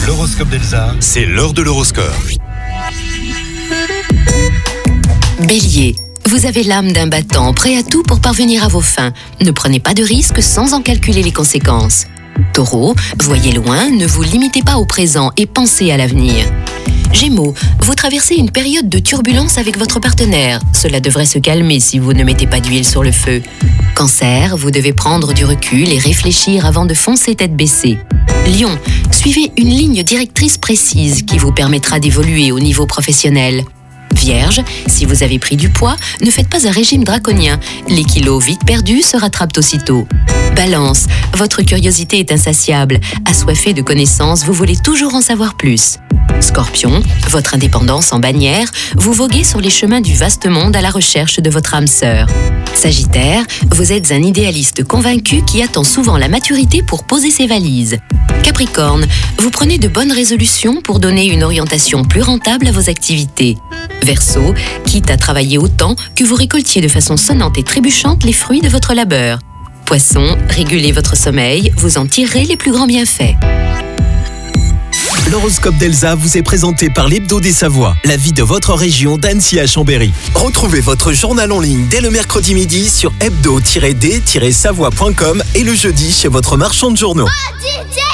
L'horoscope d'Elsa, C'est l'heure de l'horoscope. Bélier, vous avez l'âme d'un battant, prêt à tout pour parvenir à vos fins. Ne prenez pas de risques sans en calculer les conséquences. Taureau, voyez loin, ne vous limitez pas au présent et pensez à l'avenir. Gémeaux, vous traversez une période de turbulence avec votre partenaire. Cela devrait se calmer si vous ne mettez pas d'huile sur le feu. Cancer, vous devez prendre du recul et réfléchir avant de foncer tête baissée. Lion, suivez une ligne directrice précise qui vous permettra d'évoluer au niveau professionnel. Vierge, si vous avez pris du poids, ne faites pas un régime draconien. Les kilos vite perdus se rattrapent aussitôt. Balance, votre curiosité est insatiable. Assoiffé de connaissances, vous voulez toujours en savoir plus. Scorpion, votre indépendance en bannière, vous voguez sur les chemins du vaste monde à la recherche de votre âme sœur. Sagittaire, vous êtes un idéaliste convaincu qui attend souvent la maturité pour poser ses valises. Capricorne, vous prenez de bonnes résolutions pour donner une orientation plus rentable à vos activités. Verseau, quitte à travailler autant que vous récoltiez de façon sonnante et trébuchante les fruits de votre labeur. Poisson, régulez votre sommeil, vous en tirerez les plus grands bienfaits. L'horoscope d'Elsa vous est présenté par l'Hebdo des Savoies, la vie de votre région d'Annecy à Chambéry. Retrouvez votre journal en ligne dès le mercredi midi sur hebdo-d-savoie.com et le jeudi chez votre marchand de journaux.